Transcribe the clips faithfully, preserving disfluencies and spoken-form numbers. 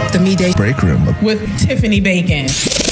The Midday Break Room with Tiffany Bacon.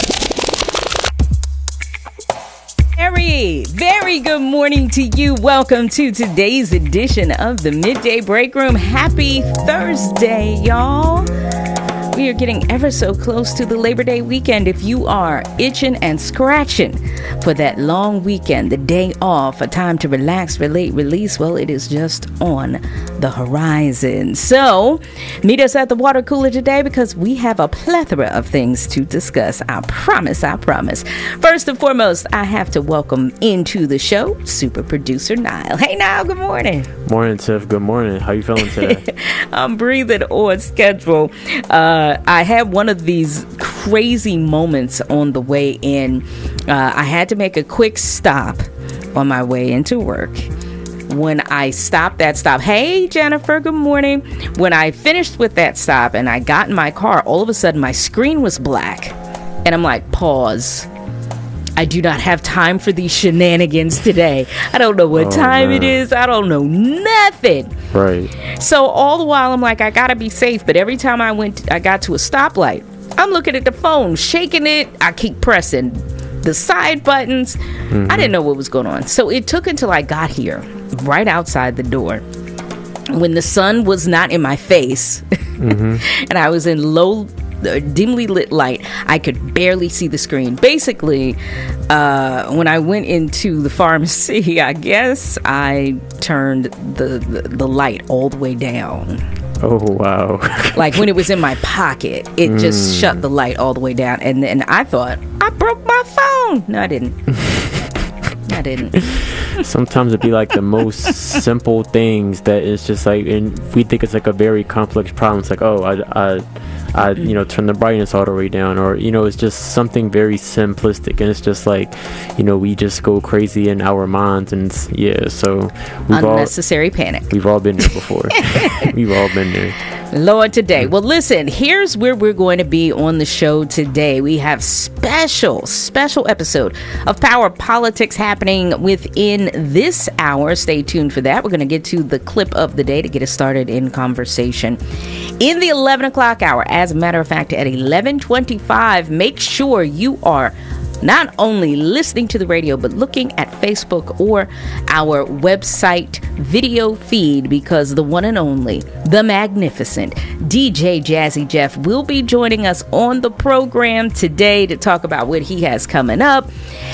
Very, very good morning to you. Welcome to today's edition of the Midday Break Room. Happy Thursday, y'all. We are getting ever so close to the Labor Day weekend. If you are itching and scratching for that long weekend, the day off, a time to relax, relate, release, well, it is just on the horizon. So meet us at the water cooler today because we have a plethora of things to discuss. I promise, I promise. First and foremost, I have to welcome into the show super producer Niall. Hey, Niall, good morning. Morning, Tiff. Good morning. How you feeling today? I'm breathing on schedule. Uh, I had one of these crazy moments on the way in. Uh, I had to make a quick stop on my way into work. When I stopped that stop, hey Jennifer, good morning. When I finished with that stop and I got in my car, all of a sudden my screen was black. And I'm like, pause. I do not have time for these shenanigans today. I don't know what oh, time man. it is. I don't know nothing. Right. So all the while I'm like, I gotta be safe. But every time I went, I got to a stoplight, I'm looking at the phone, shaking it. I keep pressing the side buttons. Mm-hmm. I didn't know what was going on. So it took until I got here, right outside the door, when the sun was not in my face, mm-hmm. and I was in low, uh, dimly lit light. I could barely see the screen. Basically, uh, when I went into the pharmacy, I guess I turned the, the, the light all the way down. Oh, wow. Like when it was in my pocket, it mm. just shut the light all the way down. And then I thought, I broke my phone. No, I didn't. I didn't. Sometimes it'd be like the most simple things that it's just like, and we think it's like a very complex problem. It's like, oh, I, I, I, you know, turn the brightness all the way down, or, you know, it's just something very simplistic. And it's just like, you know, we just go crazy in our minds. And yeah, so we've unnecessary all, panic. We've all been there before. We've all been there. Lord, today. Well, listen, here's where we're going to be on the show today. We have special, special episode of Power Politics happening within this hour. Stay tuned for that. We're going to get to the clip of the day to get us started in conversation. In the eleven o'clock hour, as a matter of fact, at eleven twenty-five, make sure you are not only listening to the radio, but looking at Facebook or our website video feed, because the one and only, the magnificent D J Jazzy Jeff will be joining us on the program today to talk about what he has coming up.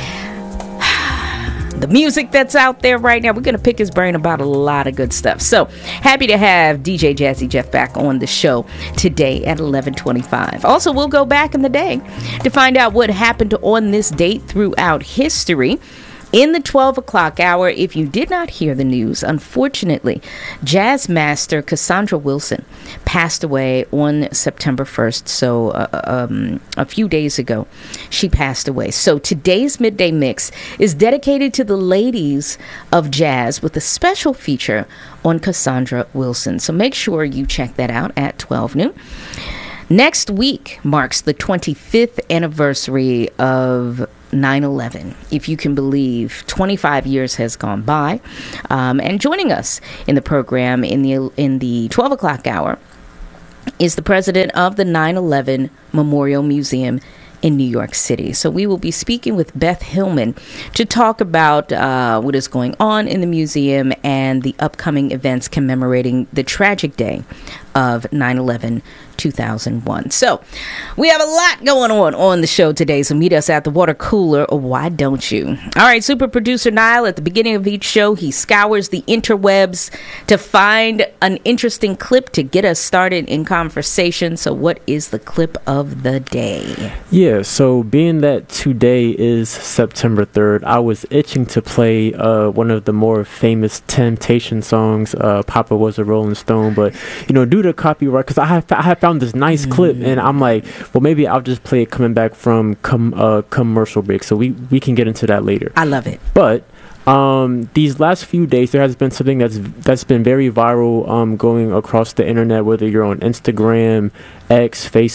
The music that's out there right now. We're going to pick his brain about a lot of good stuff. So happy to have D J Jazzy Jeff back on the show today at eleven twenty-five. Also, we'll go back in the day to find out what happened on this date throughout history. In the twelve o'clock hour, if you did not hear the news, unfortunately, jazz master Cassandra Wilson passed away on September first. So uh, um, a few days ago, she passed away. So today's Midday Mix is dedicated to the ladies of jazz with a special feature on Cassandra Wilson. So make sure you check that out at twelve noon. Next week marks the twenty-fifth anniversary of nine eleven. If you can believe, twenty-five years has gone by. Um, and joining us in the program in the in the twelve o'clock hour is the president of the nine eleven Memorial Museum in New York City. So we will be speaking with Beth Hillman to talk about uh, what is going on in the museum and the upcoming events commemorating the tragic day of nine eleven two thousand one. So we have a lot going on on the show today, so meet us at the water cooler, or why don't you? All right, super producer Niall, at the beginning of each show, he scours the interwebs to find an interesting clip to get us started in conversation. So what is the clip of the day? Yeah, so being that today is September third, I was itching to play uh, one of the more famous Temptation songs, uh, Papa Was a Rolling Stone, but, you know, due to copyright, because I have, I have found this nice mm. clip, and I'm like, well, maybe I'll just play it coming back from com- uh, commercial break, so we, we can get into that later. I love it. But um, these last few days, there has been something that's that's been very viral um, going across the internet, whether you're on Instagram, X, Facebook,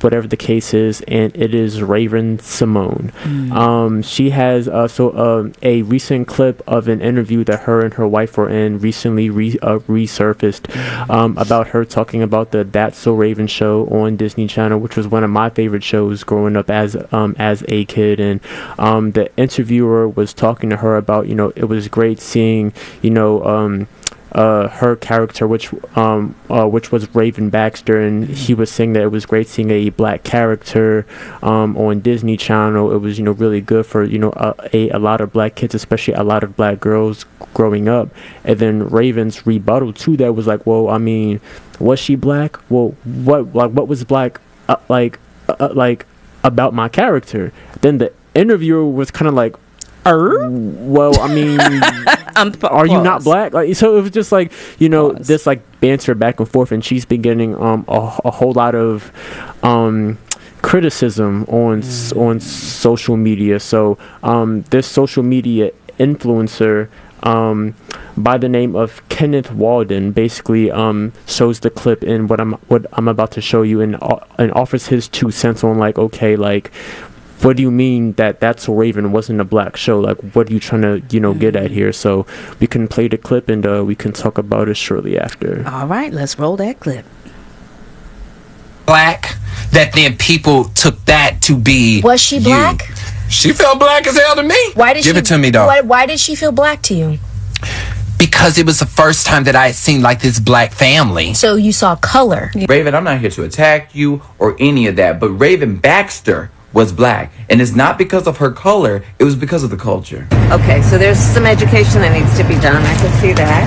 whatever the case is, and it is Raven Simone. Mm. Um, she has uh, so uh, a recent clip of an interview that her and her wife were in recently re- uh, resurfaced um, about her talking about the That's So Raven show on Disney Channel, which was one of my favorite shows growing up as um, as a kid. And um, the interviewer was talking to her about, you know, it was great seeing, you know, um, Uh, her character, which um, uh, which was Raven Baxter, and he was saying that it was great seeing a black character um, on Disney Channel. It was, you know, really good for, you know, a, a, a lot of black kids, especially a lot of black girls growing up. And then Raven's rebuttal to that was like, well, I mean, was she black? Well, what like what was black uh, like uh, like about my character? Then the interviewer was kind of like, Er? Well, I mean, um, are you not black? Like, so it was just like, you know, pause. This like banter back and forth, and she's been getting um a, a whole lot of um criticism on mm. on social media. So um this social media influencer um by the name of Kenneth Walden basically um shows the clip in what I'm what I'm about to show you, and uh, and offers his two cents on like, okay, like, what do you mean that That's So Raven wasn't a black show? Like, what are you trying to, you know, get at here? So we can play the clip, and uh, we can talk about it shortly after. All right, let's roll that clip. Black, that then people took that to be. Was she black? You. She felt black as hell to me. Why did Give she, it to me, dog. Why, why did she feel black to you? Because it was the first time that I had seen like this black family. So you saw color. Raven, I'm not here to attack you or any of that, but Raven Baxter was black, and it's not because of her color, it was because of the culture. Okay, so there's some education that needs to be done. I can see that.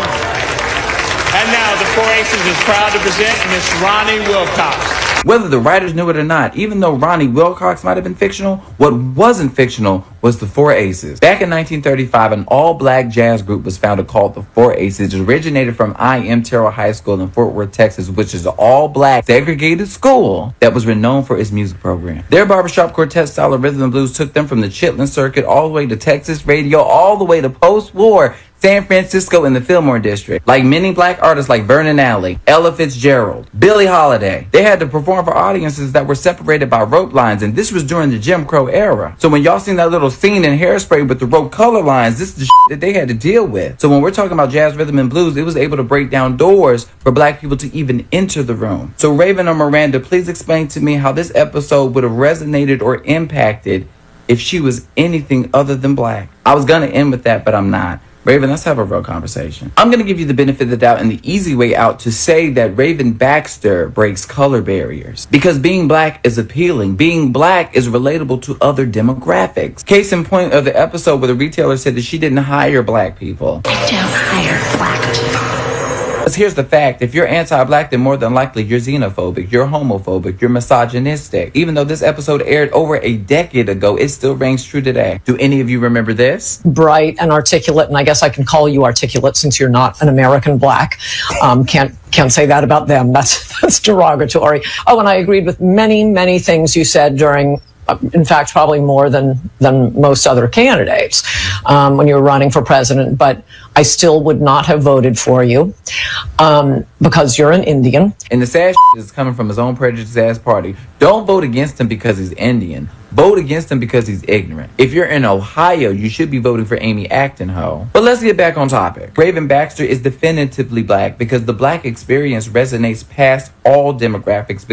And now the Four Aces is proud to present Miss Ronnie Wilcox. Whether the writers knew it or not, even though Ronnie Wilcox might have been fictional, what wasn't fictional was the Four Aces. Back in nineteen thirty-five, an all-black jazz group was founded called the Four Aces. It originated from I M Terrell High School in Fort Worth, Texas, which is an all-black segregated school that was renowned for its music program. Their barbershop quartet style of rhythm and blues took them from the Chitlin circuit all the way to Texas radio, all the way to post-war San Francisco in the Fillmore District. Like many black artists like Vernon Alley, Ella Fitzgerald, Billie Holiday, they had to perform for audiences that were separated by rope lines, and this was during the Jim Crow era. So when y'all seen that little scene in Hairspray with the rope color lines, this is the shit that they had to deal with. So when we're talking about jazz, rhythm, and blues, it was able to break down doors for black people to even enter the room. So Raven or Miranda, please explain to me how this episode would have resonated or impacted if she was anything other than black. I was gonna end with that, but I'm not. Raven, let's have a real conversation. I'm going to give you the benefit of the doubt and the easy way out to say that Raven Baxter breaks color barriers. Because being black is appealing. Being black is relatable to other demographics. Case in point of the episode where the retailer said that she didn't hire black people. I don't hire black people. Here's the fact. If you're anti-black, then more than likely you're xenophobic, you're homophobic, you're misogynistic. Even though this episode aired over a decade ago, it still rings true today. Do any of you remember this? Bright and articulate, and I guess I can call you articulate since you're not an American black. Um, can't can't say that about them. That's that's derogatory. Oh, and I agreed with many, many things you said during, in fact, probably more than than most other candidates um, when you were running for president. But I still would not have voted for you um, because you're an Indian. And the sad is coming from his own prejudiced ass party. Don't vote against him because he's Indian. Vote against him because he's ignorant. If you're in Ohio, you should be voting for Amy Acton, ho. But let's get back on topic. Raven Baxter is definitively black because the black experience resonates past all demographics.